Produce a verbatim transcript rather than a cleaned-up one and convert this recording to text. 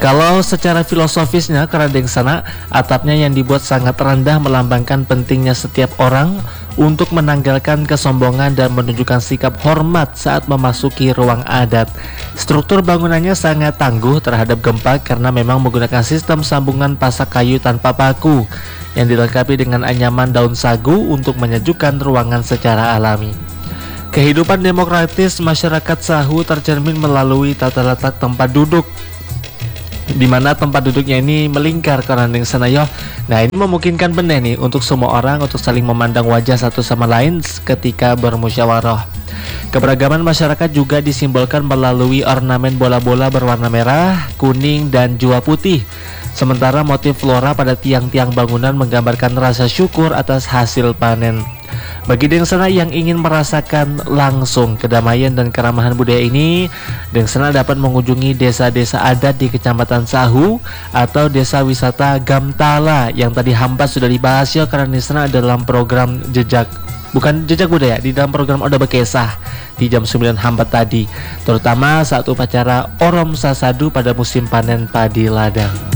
Kalau secara filosofisnya, Karadengsana, atapnya yang dibuat sangat rendah melambangkan pentingnya setiap orang untuk menanggalkan kesombongan dan menunjukkan sikap hormat saat memasuki ruang adat. Struktur bangunannya sangat tangguh terhadap gempa karena memang menggunakan sistem sambungan pasak kayu tanpa paku yang dilengkapi dengan anyaman daun sagu untuk menyejukkan ruangan secara alami. Kehidupan demokratis masyarakat Sahu tercermin melalui tata letak tempat duduk, di mana tempat duduknya ini melingkar Karadengsana yo. Nah, ini memungkinkan benih nih untuk semua orang untuk saling memandang wajah satu sama lain ketika bermusyawarah. Keberagaman masyarakat juga disimbolkan melalui ornamen bola-bola berwarna merah, kuning, dan jua putih. Sementara motif flora pada tiang-tiang bangunan menggambarkan rasa syukur atas hasil panen. Bagi Dengsana yang ingin merasakan langsung kedamaian dan keramahan budaya ini, Dengsana dapat mengunjungi desa-desa adat di Kecamatan Sahu atau desa wisata Gamtala yang tadi Hampa sudah dibahas ya, karena Dengsana dalam program jejak bukan jejak budaya di dalam program Oda Bekesah di jam sembilan Hampa tadi, terutama saat upacara Orom Sasadu pada musim panen padi ladang.